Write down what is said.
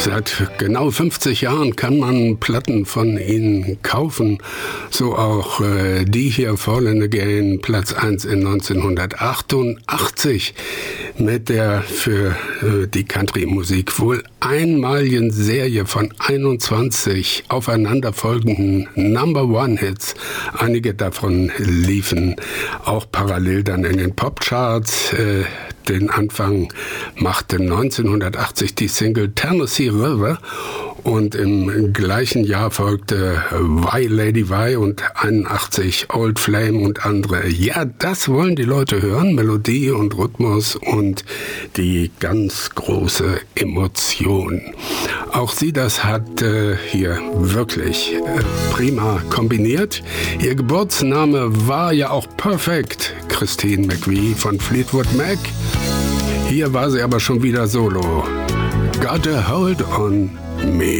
Seit genau 50 Jahren kann man Platten von ihnen kaufen. So auch die hier, Fallen Again, Platz 1 in 1988 mit der für die Country-Musik wohl einmaligen Serie von 21 aufeinanderfolgenden Number-One-Hits. Einige davon liefen auch parallel dann in den Popcharts. Den Anfang machte 1980 die Single Tennessee River und im gleichen Jahr folgte Why Lady Why und 81 Old Flame und andere. Ja, das wollen die Leute hören, Melodie und Rhythmus und die ganz große Emotion. Auch sie, das hat hier wirklich prima kombiniert. Ihr Geburtsname war ja auch perfekt, Christine McVie von Fleetwood Mac. Hier war sie aber schon wieder solo. Got a hold on me.